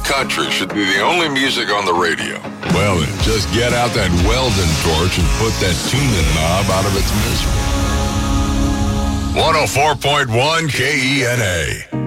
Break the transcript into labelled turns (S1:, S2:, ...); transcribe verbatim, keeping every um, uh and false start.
S1: country should be the only music on the radio. Well, then, just get out that Weldon torch and put that tuning knob out of its misery. one oh four point one K E N A.